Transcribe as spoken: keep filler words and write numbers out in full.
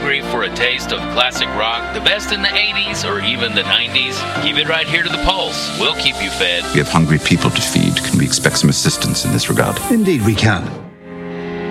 hungry for a taste of classic rock, the best in the eighties or even the nineties? Keep it right here to the Pulse. We'll keep you fed. We have hungry people to feed. Can we expect some assistance in this regard? Indeed we can.